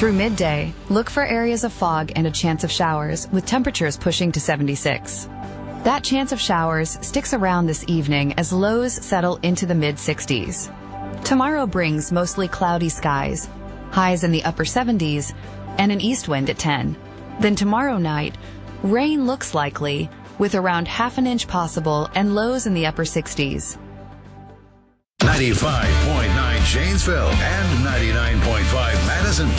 Through midday, look for areas of fog and a chance of showers, with temperatures pushing to 76. That chance of showers sticks around this evening as lows settle into the mid-60s. Tomorrow brings mostly cloudy skies, highs in the upper 70s, and an east wind at 10. Then tomorrow night, rain looks likely, with around half an inch possible and lows in the upper 60s. 95.9 Shanesville and 99.5 Madison.